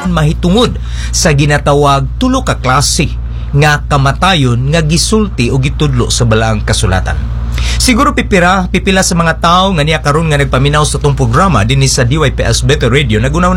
mahitungod sa ginatawag tulo ka klase nga kamatayon nga gisulti o gitudlo sa balaang kasulatan. Siguro pipila sa mga tao nga niya karon nga nagpaminaw sa tong programa dinhi sa DYPS Better Radio nagunaw